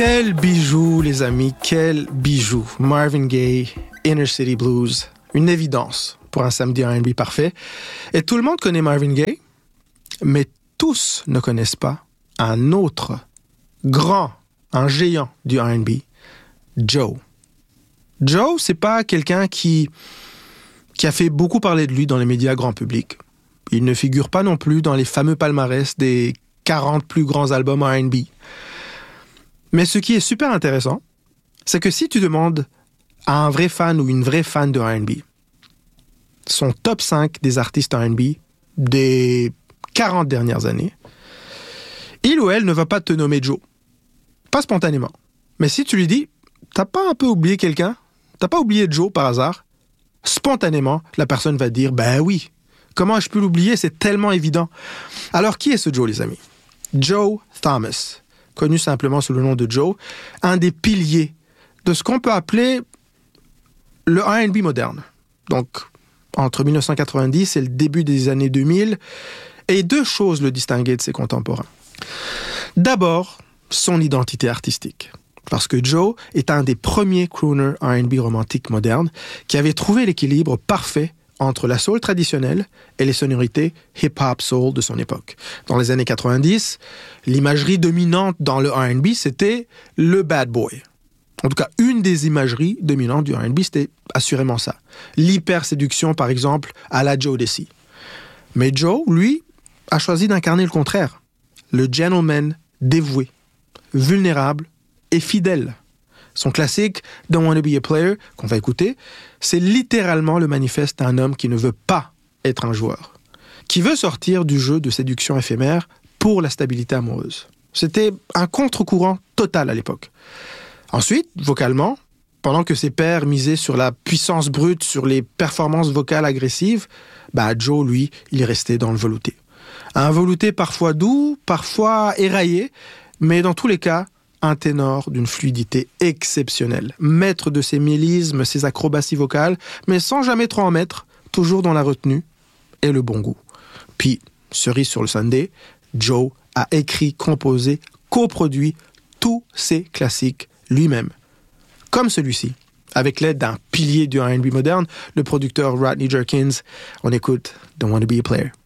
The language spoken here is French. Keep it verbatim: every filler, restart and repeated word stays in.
Quel bijou, les amis, quel bijou. Marvin Gaye, Inner City Blues, une évidence pour un samedi R and B parfait. Et tout le monde connaît Marvin Gaye, mais tous ne connaissent pas un autre grand, un géant du R and B, Joe. Joe, c'est pas quelqu'un qui, qui a fait beaucoup parler de lui dans les médias grand public. Il ne figure pas non plus dans les fameux palmarès des quarante plus grands albums R and B. Mais ce qui est super intéressant, c'est que si tu demandes à un vrai fan ou une vraie fan de R and B, son top cinq des artistes R and B des quarante dernières années, il ou elle ne va pas te nommer Joe. Pas spontanément. Mais si tu lui dis, t'as pas un peu oublié quelqu'un? T'as pas oublié Joe par hasard? Spontanément, la personne va dire, ben oui. Comment ai-je pu l'oublier? C'est tellement évident. Alors, qui est ce Joe, les amis? Joe Thomas, connu simplement sous le nom de Joe, un des piliers de ce qu'on peut appeler le R and B moderne. Donc, entre dix-neuf cent quatre-vingt-dix et le début des années deux mille, et deux choses le distinguaient de ses contemporains. D'abord, son identité artistique. Parce que Joe est un des premiers crooners R and B romantiques modernes qui avait trouvé l'équilibre parfait entre la soul traditionnelle et les sonorités hip-hop soul de son époque. Dans les années quatre-vingt-dix, l'imagerie dominante dans le R and B, c'était le bad boy. En tout cas, une des imageries dominantes du R and B, c'était assurément ça. L'hyper-séduction, par exemple, à la Jodeci. Mais Joe, lui, a choisi d'incarner le contraire. Le gentleman dévoué, vulnérable et fidèle. Son classique « Don't Wanna Be a Player » qu'on va écouter, c'est littéralement le manifeste d'un homme qui ne veut pas être un joueur, qui veut sortir du jeu de séduction éphémère pour la stabilité amoureuse. C'était un contre-courant total à l'époque. Ensuite, vocalement, pendant que ses pairs misaient sur la puissance brute, sur les performances vocales agressives, bah Joe, lui, il est resté dans le velouté. Un velouté parfois doux, parfois éraillé, mais dans tous les cas, un ténor d'une fluidité exceptionnelle. Maître de ses mélismes, ses acrobaties vocales, mais sans jamais trop en mettre, toujours dans la retenue et le bon goût. Puis, cerise sur le sundae, Joe a écrit, composé, coproduit tous ses classiques lui-même. Comme celui-ci, avec l'aide d'un pilier du R and B moderne, le producteur Rodney Jerkins. On écoute Don't Wanna Be a Player.